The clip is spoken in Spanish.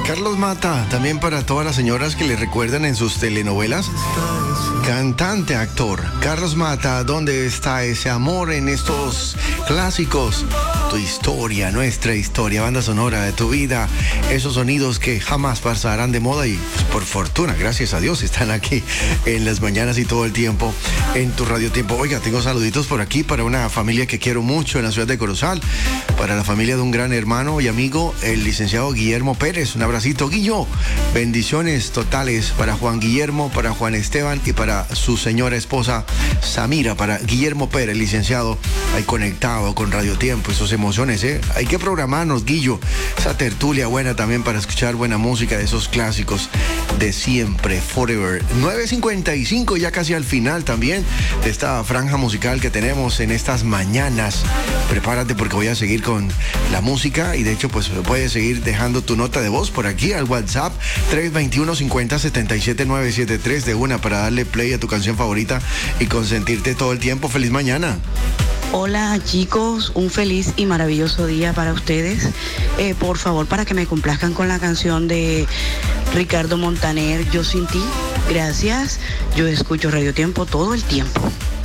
Carlos Mata, también para todas las señoras que le recuerdan en sus telenovelas. Cantante, actor. Carlos Mata, ¿dónde está ese amor en estos clásicos? Tu historia, nuestra historia, banda sonora de tu vida. Esos sonidos que jamás pasarán de moda y pues, por fortuna, gracias a Dios, están aquí en las mañanas y todo el tiempo en tu Radio Tiempo. Oiga, tengo saluditos por aquí para una familia que quiero mucho en la ciudad de Corozal, para la familia de un gran hermano y amigo, el licenciado Guillermo Pérez. Un abracito, Guillo. Bendiciones totales para Juan Guillermo, para Juan Esteban y para su señora esposa Samira, para Guillermo Pérez, licenciado, ahí conectado con Radio Tiempo. Esos emociones, ¿eh? Hay que programarnos, Guillo. Esa tertulia buena también para escuchar buena música de esos clásicos de siempre, forever. 9:55, ya casi al final también de esta franja musical que tenemos en estas mañanas. Prepárate porque voy a seguir con la música y de hecho pues puedes seguir dejando tu nota de voz por aquí al WhatsApp 321-50-77-973 de una para darle play a tu canción favorita y consentirte todo el tiempo. ¡Feliz mañana! Hola chicos, un feliz y maravilloso día para ustedes. Por favor, para que me complazcan con la canción de Ricardo Montaner, Yo sin ti. Gracias, yo escucho Radio Tiempo todo el tiempo.